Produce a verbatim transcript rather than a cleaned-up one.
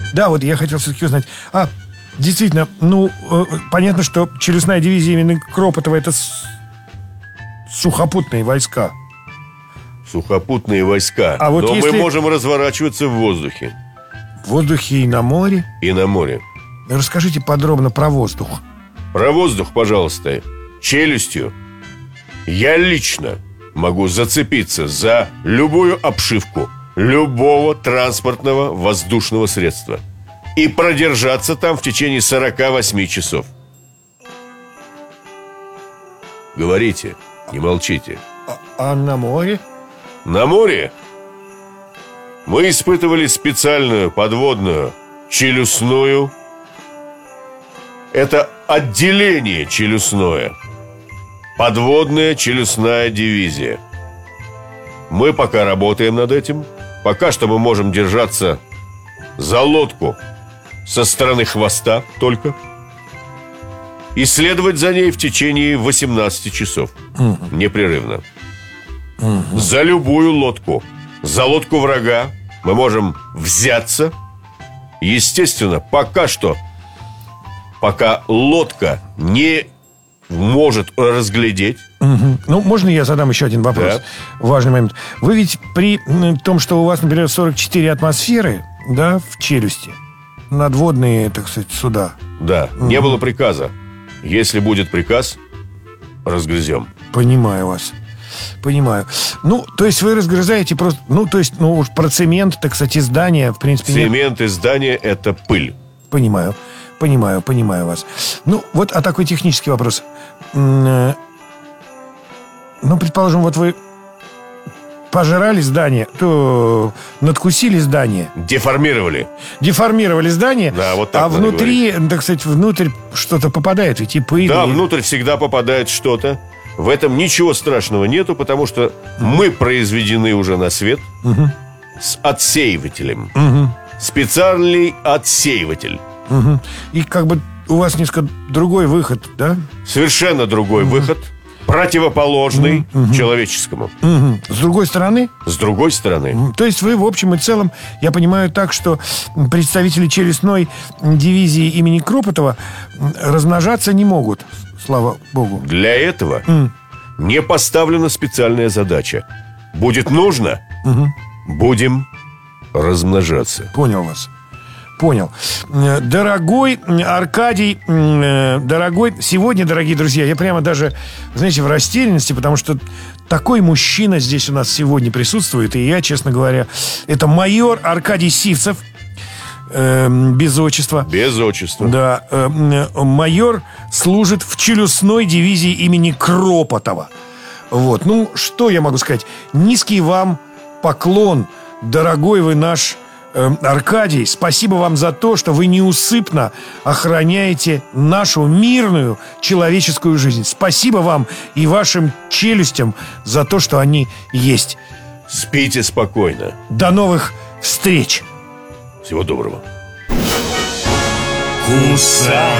Да, вот я хотел все-таки узнать. А, действительно, ну, э, понятно, что челюстная дивизия имени Кропотова — это с... сухопутные войска. Сухопутные войска. А вот Но если... мы можем разворачиваться в воздухе. В воздухе и на море? И на море. Расскажите подробно про воздух. Про воздух, пожалуйста. Челюстью я лично могу зацепиться за любую обшивку любого транспортного воздушного средства и продержаться там в течение сорока восьми часов. Говорите, не молчите. А, а на море? На море мы испытывали специальную подводную челюстную. Это отделение челюстное. Подводная челюстная дивизия. Мы пока работаем над этим. Пока что мы можем держаться за лодку со стороны хвоста только и следовать за ней в течение восемнадцати часов. Угу. Непрерывно. Угу. За любую лодку. За лодку врага мы можем взяться. Естественно, пока что, пока лодка не может разглядеть. Угу. Ну, можно я задам еще один вопрос? Да. Важный момент. Вы ведь при том, что у вас, например, сорок четыре атмосферы, да, в челюсти, надводные, так сказать, суда. Да, угу. Не было приказа. Если будет приказ, разгрызем. Понимаю вас. Понимаю. Ну, то есть вы разгрызаете просто... Ну, то есть, ну, уж про цемент, так сказать, и здания, в принципе... Цемент и здания — это пыль. Понимаю. Понимаю, понимаю вас. Ну, вот, а такой технический вопрос. Ну, предположим, вот вы пожрали здание, то надкусили здание. Деформировали. Деформировали здание. Да, вот так. А внутри, так сказать, внутрь что-то попадает, ведь и пыль. Да, и... внутрь всегда попадает что-то. В этом ничего страшного нету, потому что угу. мы произведены уже на свет угу. с отсеивателем. Угу. Специальный отсеиватель. Угу. И как бы у вас несколько другой выход, да? Совершенно другой угу. выход. Противоположный угу. человеческому. Угу. С другой стороны? С другой стороны. Угу. То есть вы в общем и целом, я понимаю так, что представители челюстной дивизии имени Кропотова размножаться не могут, слава богу. Для этого угу. не поставлена специальная задача. Будет нужно, угу. будем размножаться. Понял вас. Понял. Дорогой Аркадий, дорогой, сегодня, дорогие друзья, я прямо даже, знаете, в растерянности, потому что такой мужчина здесь у нас сегодня присутствует, и я, честно говоря, это майор Аркадий Сивцев, э, без отчества. Без отчества. Да, э, майор служит в челюстной дивизии имени Кропотова. Вот, ну, что я могу сказать? Низкий вам поклон, дорогой вы наш Аркадий, спасибо вам за то, что вы неусыпно охраняете нашу мирную человеческую жизнь. Спасибо вам и вашим челюстям за то, что они есть. Спите спокойно. До новых встреч. Всего доброго. Кусай.